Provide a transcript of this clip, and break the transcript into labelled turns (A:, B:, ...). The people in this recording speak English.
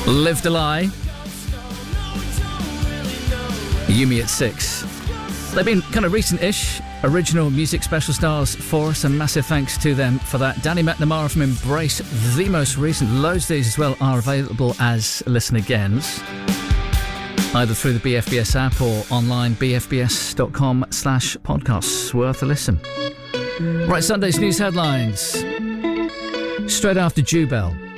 A: Lived a Lie. Yumi at 6. They've been kind of recent-ish original music special stars for us, and massive thanks to them for that. Danny McNamara from Embrace, the most recent. Loads of these as well are available as listen agains, either through the BFBS app or online, bfbs.com/podcasts. Worth a listen. Right, Sunday's news headlines. Straight after Jubel.